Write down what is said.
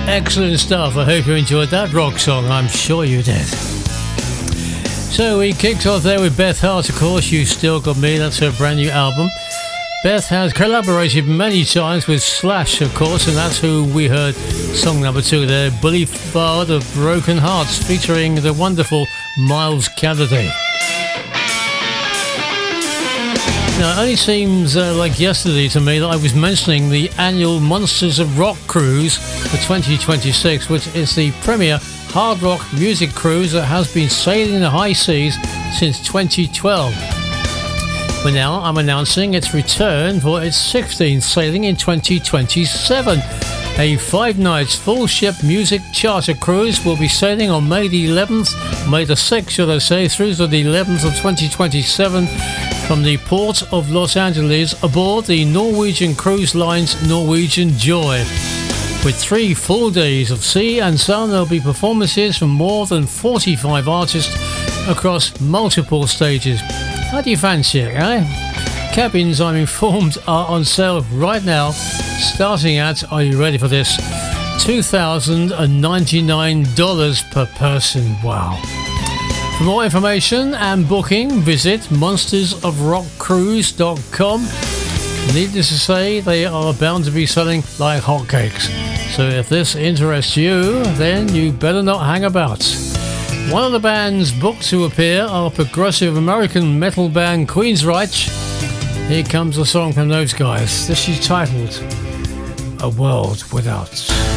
Excellent stuff. I hope you enjoyed that rock song. I'm sure you did. So we kicked off there with Beth Hart, of course. You Still Got Me. That's her brand new album. Beth has collaborated many times with Slash, of course, and that's who we heard song number 2 there, Boulevard of Broken Hearts, featuring the wonderful Miles Kennedy. Now, it only seems like yesterday to me that I was mentioning the annual Monsters of Rock cruise for 2026, which is the premier hard rock music cruise that has been sailing the high seas since 2012. But now I'm announcing its return for its 16th sailing in 2027. A 5 nights full ship music charter cruise will be sailing on May the 11th, May the 6th, should I say, through to the 11th of 2027 from the port of Los Angeles aboard the Norwegian Cruise Line's Norwegian Joy. With 3 full days of sea and sun, there'll be performances from more than 45 artists across multiple stages. How do you fancy it, eh? Cabins, I'm informed, are on sale right now, starting at, are you ready for this, $2,099 per person. Wow. For more information and booking, visit monstersofrockcruise.com. Needless to say, they are bound to be selling like hotcakes. So if this interests you, then you better not hang about. One of the bands booked to appear are progressive American metal band Queensryche. Here comes a song from those guys. This is titled A World Without.